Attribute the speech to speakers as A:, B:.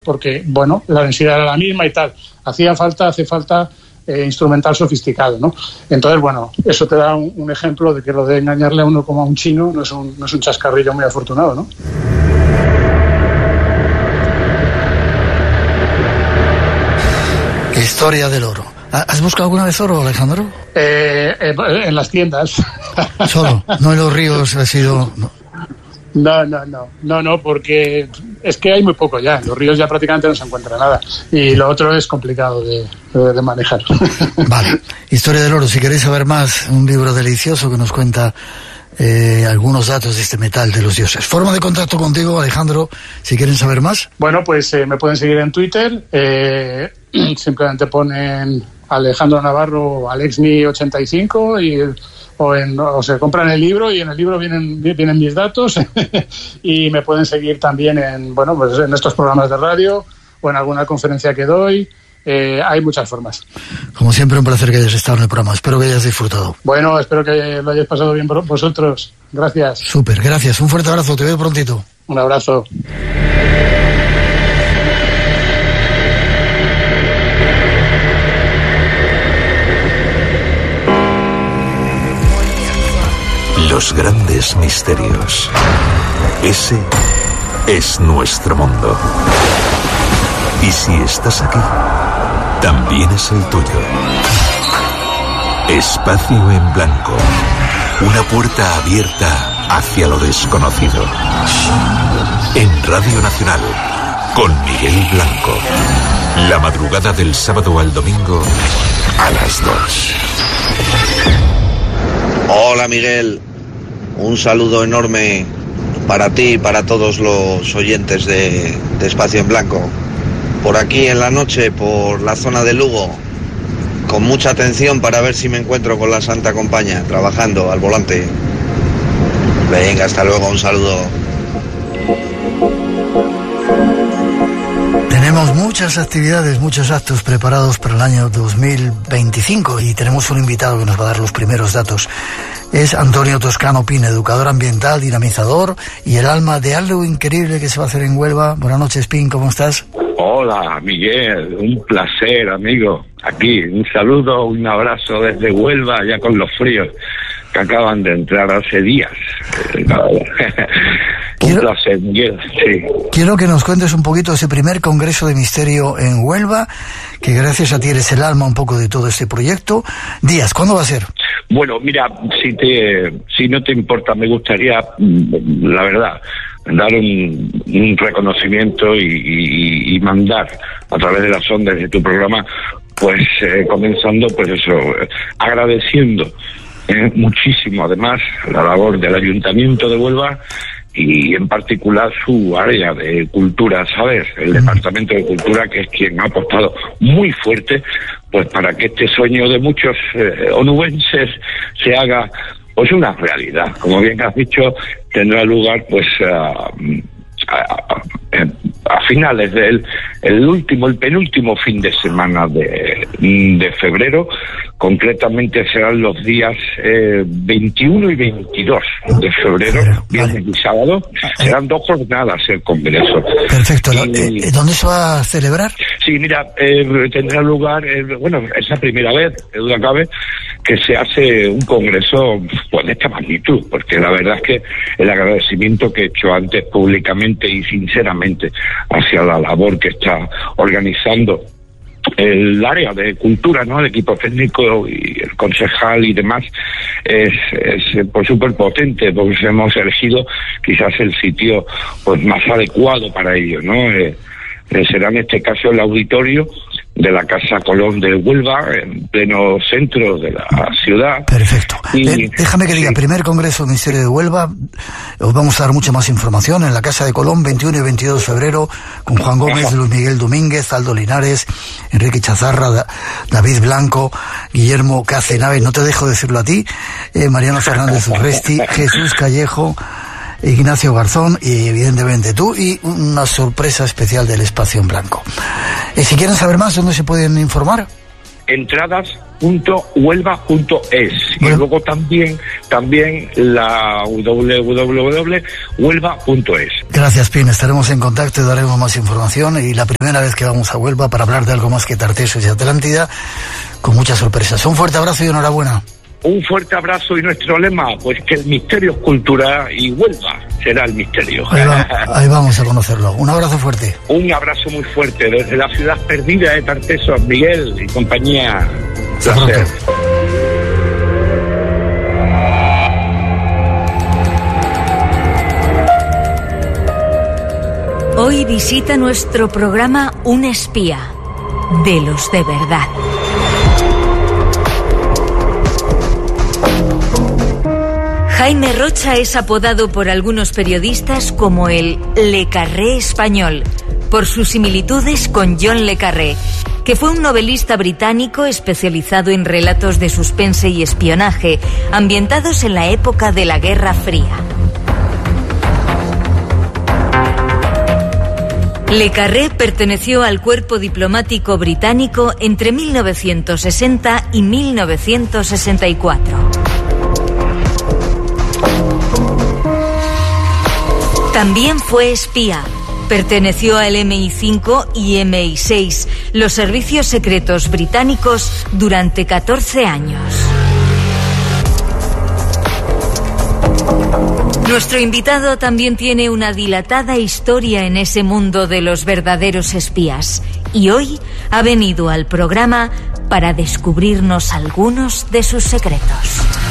A: porque, bueno, la densidad era la misma y tal. Hace falta instrumental sofisticado, ¿no? Entonces, bueno, eso te da un ejemplo de que lo de engañarle a uno como a un chino no es un chascarrillo muy afortunado, ¿no?
B: Historia del oro. ¿Has buscado alguna vez oro, Alejandro?
A: En las tiendas.
B: Solo, no en los ríos ha sido...
A: No, porque es que hay muy poco ya. En los ríos ya prácticamente no se encuentra nada. Y lo otro es complicado de manejar.
B: Vale. Historia del oro. Si queréis saber más, un libro delicioso que nos cuenta algunos datos de este metal de los dioses. Forma de contacto contigo, Alejandro, si quieren saber más.
A: Bueno, pues me pueden seguir en Twitter. Simplemente ponen Alejandro Navarro, Alexni85 o se compran el libro y en el libro vienen mis datos y me pueden seguir también en estos programas de radio o en alguna conferencia que doy. Hay muchas formas.
B: Como siempre, un placer que hayas estado en el programa. Espero que hayas disfrutado.
A: Bueno, espero que lo hayáis pasado bien vosotros. Gracias.
B: Súper, gracias. Un fuerte abrazo. Te veo prontito.
A: Un abrazo.
C: Los grandes misterios. Ese es nuestro mundo. Y si estás aquí, también es el tuyo. Espacio en Blanco. Una puerta abierta hacia lo desconocido. En Radio Nacional, con Miguel Blanco. La madrugada del sábado al domingo a las 2.
D: Hola, Miguel. Un saludo enorme para ti y para todos los oyentes de Espacio en Blanco. Por aquí en la noche, por la zona de Lugo, con mucha atención para ver si me encuentro con la Santa Compañía, trabajando al volante. Venga, hasta luego, un saludo.
B: Tenemos muchas actividades, muchos actos preparados para el año 2025 y tenemos un invitado que nos va a dar los primeros datos. Es Antonio Toscano Pina, educador ambiental, dinamizador y el alma de algo increíble que se va a hacer en Huelva. Buenas noches, Pin, ¿cómo estás?
E: Hola, Miguel, un placer, amigo. Aquí, un saludo, un abrazo desde Huelva, ya con los fríos que acaban de entrar hace días. Un placer, Miguel, sí.
B: Quiero que nos cuentes un poquito ese primer Congreso de Misterio en Huelva, que gracias a ti eres el alma un poco de todo este proyecto. Díaz, ¿cuándo va a ser?
E: Bueno, mira, si no te importa, me gustaría, la verdad, dar un reconocimiento y mandar a través de las ondas de tu programa, pues comenzando, pues eso, agradeciendo muchísimo, además, la labor del Ayuntamiento de Huelva y en particular su área de cultura, ¿sabes? El Departamento de Cultura, que es quien ha apostado muy fuerte pues para que este sueño de muchos onubenses se haga pues una realidad. Como bien has dicho, tendrá lugar pues a finales del el penúltimo fin de semana de febrero. Concretamente serán los días 21 y 22 de febrero, viernes y sábado. Serán 2 jornadas el Congreso.
B: Perfecto. ¿Dónde se va a celebrar?
E: Sí, mira, tendrá lugar, es la primera vez, de duda cabe, que se hace un Congreso pues, de esta magnitud, porque la verdad es que el agradecimiento que he hecho antes públicamente y sinceramente hacia la labor que está organizando el área de cultura, ¿no? El equipo técnico y el concejal y demás es pues súper potente, porque hemos elegido quizás el sitio pues más adecuado para ello, ¿no? Será en este caso el auditorio de la Casa Colón de Huelva, en pleno centro de la ciudad.
B: Perfecto. Déjame que diga, primer Congreso del Misterio de Huelva, os vamos a dar mucha más información en la Casa de Colón, 21 y 22 de febrero, con Juan Gómez, Luis Miguel Domínguez, Aldo Linares, Enrique Chazarra, David Blanco, Guillermo Cacenave, no te dejo decirlo a ti, Mariano Fernández Urresti, Jesús Callejo, Ignacio Garzón y evidentemente tú, y una sorpresa especial del Espacio en Blanco. Si quieren saber más, ¿dónde se pueden informar?
E: entradas.huelva.es y luego también la www.huelva.es.
B: Gracias, Pin. Estaremos en contacto y daremos más información. Y la primera vez que vamos a Huelva para hablar de algo más que Tartessos y Atlántida, con muchas sorpresas. Un fuerte abrazo y enhorabuena.
E: Un fuerte abrazo, y nuestro lema, pues que el misterio es cultura y Huelva será el misterio.
B: Ahí vamos a conocerlo. Un abrazo fuerte.
E: Un abrazo muy fuerte desde la ciudad perdida de Tartessos, Miguel y compañía. Placer.
F: Hoy visita nuestro programa un espía, de los de verdad. Jaime Rocha es apodado por algunos periodistas como el Le Carré español, por sus similitudes con John Le Carré, que fue un novelista británico especializado en relatos de suspense y espionaje, ambientados en la época de la Guerra Fría. Le Carré perteneció al cuerpo diplomático británico entre 1960 y 1964. También fue espía. Perteneció al MI5 y MI6, los servicios secretos británicos, durante 14 años. Nuestro invitado también tiene una dilatada historia en ese mundo de los verdaderos espías, y hoy ha venido al programa para descubrirnos algunos de sus secretos.